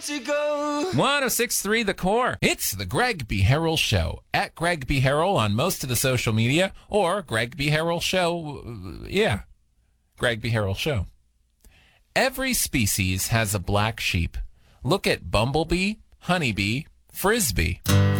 to go. 106.3 The Core. It's the Greg B. Harrell Show. At Greg B. Harrell on most of the social media, or Greg B. Harrell Show. Greg B. Harrell Show. Every species has a black sheep. Look at bumblebee, honeybee, frisbee.